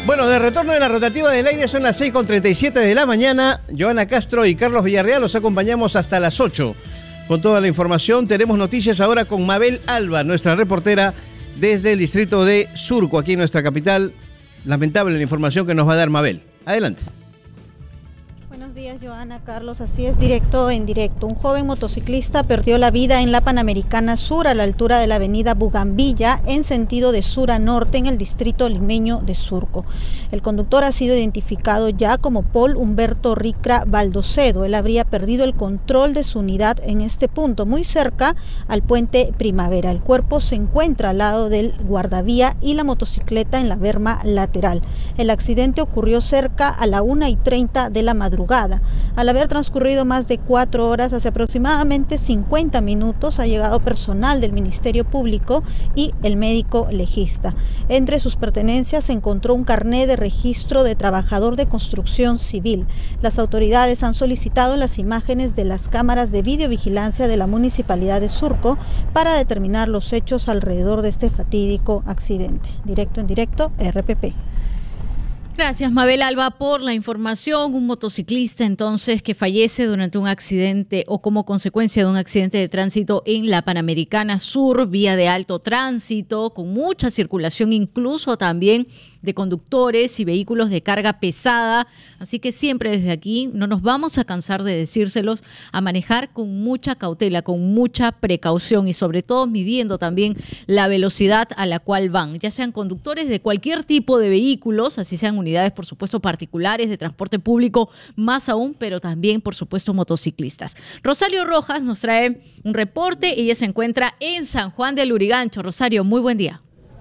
Bueno, de retorno de la rotativa del aire son las 6:37 de la mañana. Joana Castro y Carlos Villarreal los acompañamos hasta las 8. Con toda la información tenemos noticias ahora con Mabel Alba, nuestra reportera desde el distrito de Surco, aquí en nuestra capital. Lamentable la información que nos va a dar Mabel. Adelante. Buenos días, Joana, Carlos. Así es, directo en directo. Un joven motociclista perdió la vida en la Panamericana Sur, a la altura de la avenida Bugambilla, en sentido de sur a norte, en el distrito limeño de Surco. El conductor ha sido identificado ya como Paul Humberto Ricra Baldocedo. Él habría perdido el control de su unidad en este punto, muy cerca al puente Primavera. El cuerpo se encuentra al lado del guardavía y la motocicleta en la berma lateral. El accidente ocurrió cerca a la 1:30 de la madrugada. Al haber transcurrido más de 4 horas, hace aproximadamente 50 minutos, ha llegado personal del Ministerio Público y el médico legista. Entre sus pertenencias se encontró un carné de registro de trabajador de construcción civil. Las autoridades han solicitado las imágenes de las cámaras de videovigilancia de la Municipalidad de Surco para determinar los hechos alrededor de este fatídico accidente. Directo en directo, RPP. Gracias, Mabel Alba, por la información. Un motociclista entonces que fallece durante un accidente o como consecuencia de un accidente de tránsito en la Panamericana Sur, vía de alto tránsito, con mucha circulación, incluso también de conductores y vehículos de carga pesada. Así que siempre desde aquí no nos vamos a cansar de decírselos, a manejar con mucha cautela, con mucha precaución y sobre todo midiendo también la velocidad a la cual van, ya sean conductores de cualquier tipo de vehículos, así sean unidades, por supuesto, particulares, de transporte público, más aún, pero también, por supuesto, motociclistas. Rosario Rojas nos trae un reporte. Ella se encuentra en San Juan del Lurigancho. Rosario, muy buen día.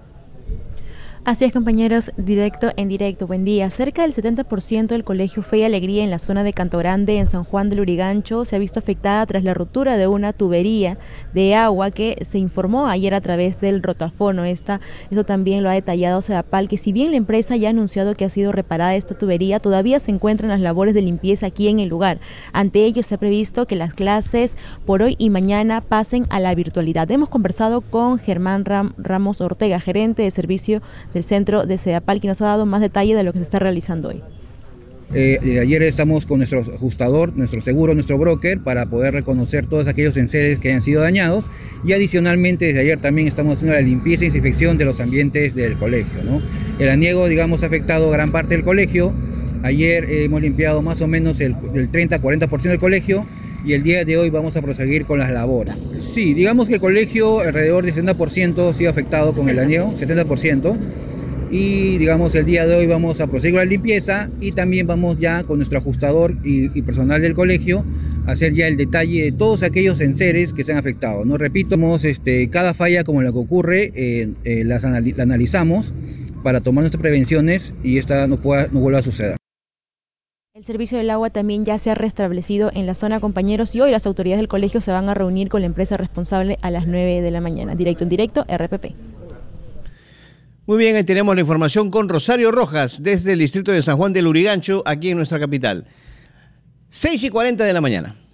Así es, compañeros, directo en directo. Buen día. Cerca del 70% del colegio Fe y Alegría en la zona de Canto Grande, en San Juan del Lurigancho, se ha visto afectada tras la ruptura de una tubería de agua que se informó ayer a través del rotafono. Esto también lo ha detallado Sedapal, que si bien la empresa ya ha anunciado que ha sido reparada esta tubería, todavía se encuentran las labores de limpieza aquí en el lugar. Ante ello, se ha previsto que las clases por hoy y mañana pasen a la virtualidad. Hemos conversado con Germán Ramos Ortega, gerente de servicio del centro de Sedapal, que nos ha dado más detalle de lo que se está realizando hoy. Ayer estamos con nuestro ajustador, nuestro seguro, nuestro broker, para poder reconocer todos aquellos enseres que hayan sido dañados, y adicionalmente desde ayer también estamos haciendo la limpieza y desinfección de los ambientes del colegio, ¿no? El aniego, digamos, ha afectado gran parte del colegio. Ayer hemos limpiado más o menos el 30-40% del colegio, y el día de hoy vamos a proseguir con las labores. Sí, digamos que el colegio alrededor del 70% ha sido afectado con el aniego, 70%. Y digamos el día de hoy vamos a proseguir la limpieza, y también vamos ya con nuestro ajustador y personal del colegio a hacer ya el detalle de todos aquellos enseres que se han afectado, ¿no? Repito, cada falla como la que ocurre, la analizamos para tomar nuestras prevenciones y esta no vuelva a suceder. El servicio del agua también ya se ha restablecido en la zona, compañeros, y hoy las autoridades del colegio se van a reunir con la empresa responsable a las 9 de la mañana. Directo en directo, RPP. Muy bien, ahí tenemos la información con Rosario Rojas desde el distrito de San Juan del Lurigancho, aquí en nuestra capital. 6:40 de la mañana.